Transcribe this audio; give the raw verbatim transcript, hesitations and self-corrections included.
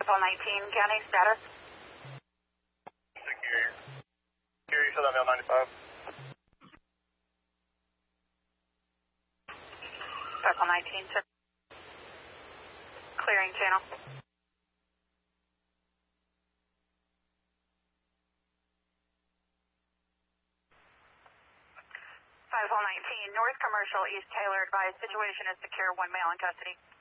Hole nineteen, county status. Secure. Secure, you said on L ninety-five. five Hole nineteen, sir. Clearing channel. five Hole nineteen, North Commercial, East Taylor, advised situation is secure, one male in custody.